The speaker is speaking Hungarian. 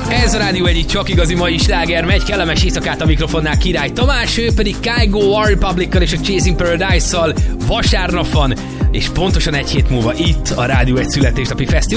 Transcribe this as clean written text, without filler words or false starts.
Ez a Rádió Egy, csak igazi mai sláger, megy, kellemes éjszakát a mikrofonnál Király Tamás, ő pedig Kygo, War Republic-kal és a Chasing Paradise-szal vasárnap van, és pontosan egy hét múlva itt a Rádió Egy születésnapi fesztivál.